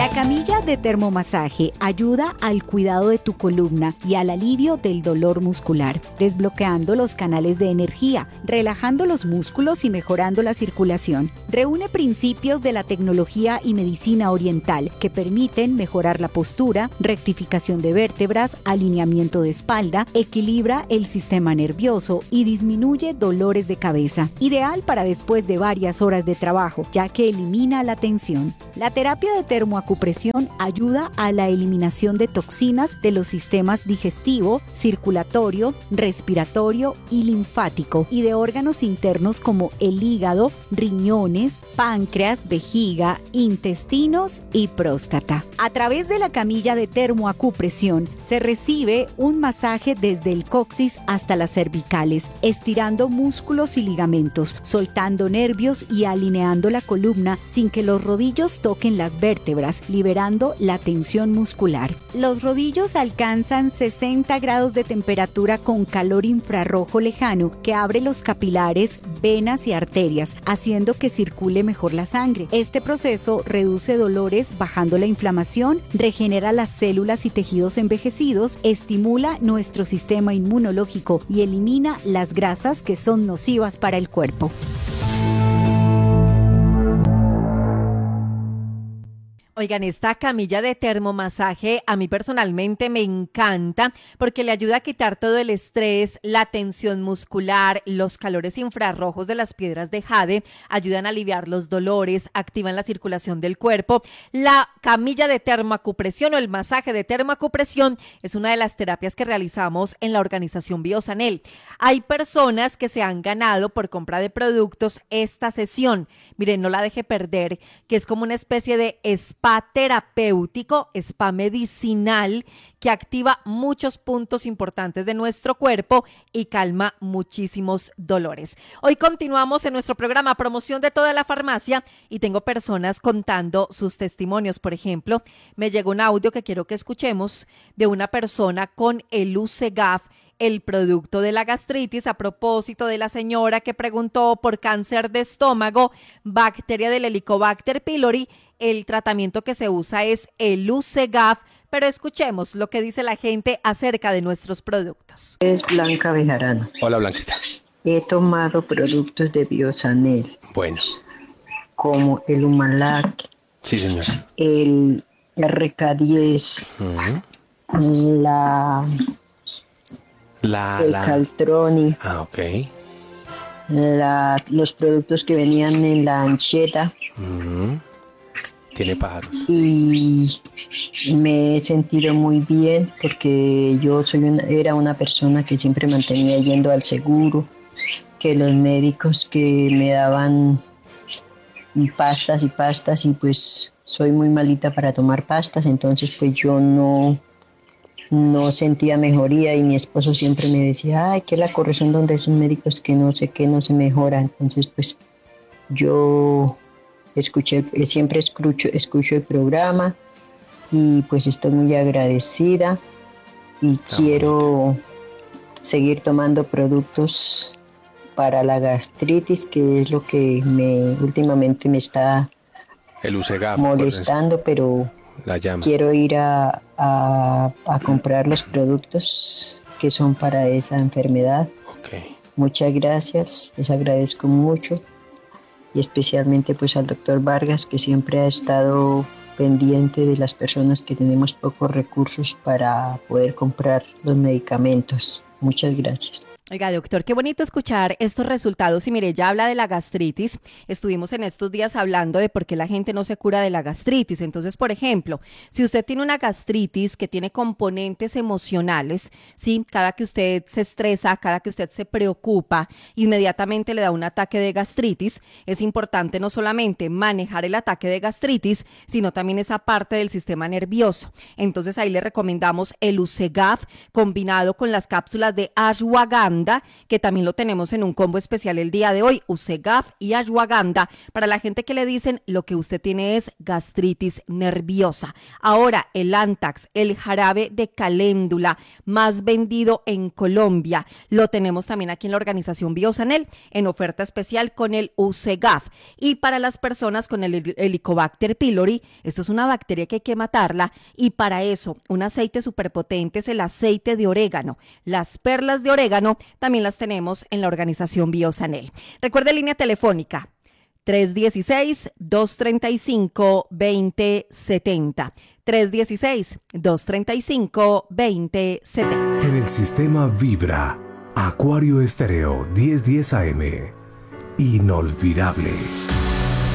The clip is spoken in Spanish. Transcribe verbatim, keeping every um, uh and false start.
La camilla de termomasaje ayuda al cuidado de tu columna y al alivio del dolor muscular, desbloqueando los canales de energía, relajando los músculos y mejorando la circulación. Reúne principios de la tecnología y medicina oriental que permiten mejorar la postura, rectificación de vértebras, alineamiento de espalda, equilibra el sistema nervioso y disminuye dolores de cabeza. Ideal para después de varias horas de trabajo, ya que elimina la tensión. La terapia de termoacupresión ayuda a la eliminación de toxinas de los sistemas digestivo, circulatorio, respiratorio y linfático y de órganos internos como el hígado, riñones, páncreas, vejiga, intestinos y próstata. A través de la camilla de termoacupresión se recibe un masaje desde el coxis hasta las cervicales, estirando músculos y ligamentos, soltando nervios y alineando la columna sin que los rodillos toquen las vértebras, liberando la tensión muscular. Los rodillos alcanzan sesenta grados de temperatura con calor infrarrojo lejano que abre los capilares, venas y arterias, haciendo que circule mejor la sangre. Este proceso reduce dolores bajando la inflamación, regenera las células y tejidos envejecidos, estimula nuestro sistema inmunológico y elimina las grasas que son nocivas para el cuerpo. Oigan, esta camilla de termomasaje a mí personalmente me encanta porque le ayuda a quitar todo el estrés, la tensión muscular, los calores infrarrojos de las piedras de jade, ayudan a aliviar los dolores, activan la circulación del cuerpo. La camilla de termoacupresión o el masaje de termoacupresión es una de las terapias que realizamos en la organización Biosanel. Hay personas que se han ganado por compra de productos esta sesión. Miren, no la deje perder, que es como una especie de spa terapéutico, spa medicinal que activa muchos puntos importantes de nuestro cuerpo y calma muchísimos dolores. Hoy continuamos en nuestro programa Promoción de toda la farmacia y tengo personas contando sus testimonios. Por ejemplo, me llegó un audio que quiero que escuchemos de una persona con el Usegaf, el producto de la gastritis, a propósito de la señora que preguntó por cáncer de estómago, bacteria del Helicobacter pylori. El tratamiento que se usa es el Usegaf, pero escuchemos lo que dice la gente acerca de nuestros productos. Es Blanca Bejarano. Hola, Blanquita. He tomado productos de Biosanel. Bueno. Como el Humalac. Sí, señora. El R K diez. Uh-huh. La... La, el la... Caltroni. Ah, ok. La, los productos que venían en la ancheta. Uh-huh. Tiene pájaros. Y me he sentido muy bien porque yo soy una, era una persona que siempre mantenía yendo al seguro, que los médicos que me daban pastas y pastas y pues soy muy malita para tomar pastas, entonces pues yo no... no sentía mejoría y mi esposo siempre me decía, ay, que la corrección donde esos médicos que no sé qué, no se mejora. Entonces, pues, yo escuché, siempre escucho, escucho el programa y pues estoy muy agradecida y ah, quiero bonita. seguir tomando productos para la gastritis, que es lo que me últimamente me está el Usegaf, molestando, pero... La llama. Quiero ir a, a, a comprar los productos que son para esa enfermedad. Okay. Muchas gracias, les agradezco mucho y especialmente pues al doctor Vargas, que siempre ha estado pendiente de las personas que tenemos pocos recursos para poder comprar los medicamentos. Muchas gracias. Oiga, doctor, qué bonito escuchar estos resultados. Y mire, ya habla de la gastritis. Estuvimos en estos días hablando de por qué la gente no se cura de la gastritis. Entonces, por ejemplo, si usted tiene una gastritis que tiene componentes emocionales, ¿sí? Cada que usted se estresa, cada que usted se preocupa, inmediatamente le da un ataque de gastritis. Es importante no solamente manejar el ataque de gastritis, sino también esa parte del sistema nervioso. Entonces, ahí le recomendamos el Usegaf combinado con las cápsulas de ashwagandha ashwagandha, que también lo tenemos en un combo especial el día de hoy, usegaf y ashwagandha, para la gente que le dicen lo que usted tiene es gastritis nerviosa. Ahora, el Antax, el jarabe de caléndula más vendido en Colombia, lo tenemos también aquí en la organización Biosanel, en oferta especial con el usegaf. Y para las personas con el Helicobacter pylori, esto es una bacteria que hay que matarla, y para eso un aceite superpotente es el aceite de orégano. Las perlas de orégano también las tenemos en la organización Biosanel. Recuerde, línea telefónica tres uno seis, dos tres cinco, dos cero siete cero. tres uno seis, dos tres cinco, dos cero siete cero. En el sistema Vibra, Acuario Estéreo diez diez A M. Inolvidable.